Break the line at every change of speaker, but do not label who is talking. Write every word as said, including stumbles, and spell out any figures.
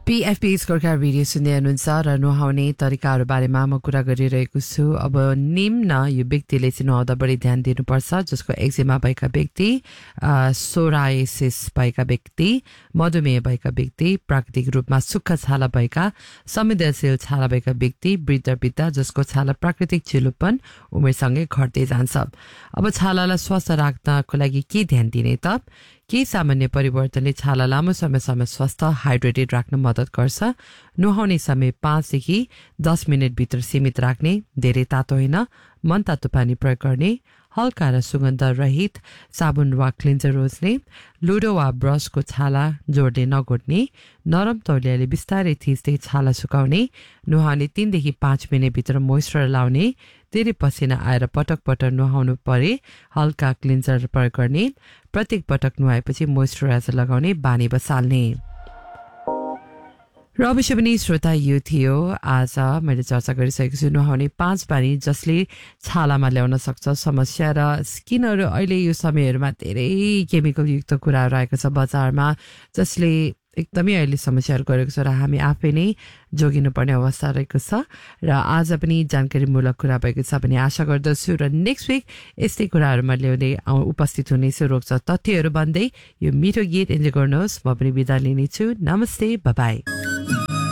PFP scorecard video सुन्दै हुनुहुन्छ र नुहाउने तरिकाहरू बारेमा म कुरा गरिरहेको छु। अब निम्न यो व्यक्तिले चाहिँ नुहाउँदा बढी ध्यान दिनुपर्छ, जसको एक्जिमा भएका व्यक्ति, सोरायसिस भएका व्यक्ति, मधुमेह भएका व्यक्ति, प्राकृतिक रूपमा सुक्खा छाला भएका, संवेदनशील छाला भएका व्यक्ति, वृद्ध वृद्धा जसको छाला प्राकृतिक चिलोपन उमेरसँगै घट्दै जान्छ। अब छालालाई स्वस्थ राख्नको लागि के ध्यान दिने त? केही सामान्य परिवर्तनले छाला लामो समयसम्म स्वस्थ हाइड्रेटेड राख्न मद्दत गर्छ। नुहाउने समय पाँचदेखि दस मिनटभित्र सीमित राख्ने, धेरै तातो होइन, मन तातो पानी प्रयोग गर्ने, हल्का र सुगन्ध रहित साबुन वा क्लिन्जर रोज्ने, लुडो वा ब्रसको छाला जोड्ने नघोट्ने, नरम तौलियाले बिस्तारै थिच्दै छाला सुकाउने, नुहाउने तीनदेखि पाँच मिनटभित्र मोइस्चर लाउने, धेरै पसिना आएर पटक पटक नुहाउनु परे हल्का क्लिन्जर प्रयोग गर्ने, प्रत्येक पटक नुहाएपछि मोइस्चराइजर लगाउने बानी बसाल्ने। र अवश्य पनि श्रोता यो थियो आज मैले चर्चा गरिसकेको छु नुहाउने पाँच बानी जसले छालामा ल्याउन सक्छ समस्या। र स्किनहरू अहिले यो समयहरूमा धेरै केमिकल युक्त कुराहरू आएको छ बजारमा, जसले एकदमै अहिले समस्याहरू गरेको छ र हामी आफै नै जोगिनुपर्ने अवस्था रहेको छ। र आज पनि जानकारीमूलक कुरा भएको छ भन्ने आशा गर्दछु र नेक्स्ट विक यस्तै कुराहरूमा ल्याउँदै उपस्थित हुनेछु। रोक्छ तथ्यहरू भन्दै यो मिठो गीत इन्जोय गर्नुहोस्। म पनि बिदा लिनेछु। नमस्ते, बाई बाई।